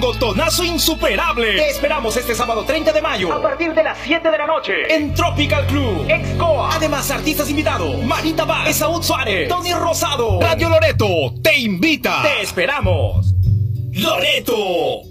Botonazo insuperable. Te esperamos este sábado 30 de mayo a partir de las 7 de la noche en Tropical Club Excoa. Además, artistas invitados: Marita Vaz, Esaúd Suárez, Tony Rosado. Radio Loreto te invita. Te esperamos. Loreto.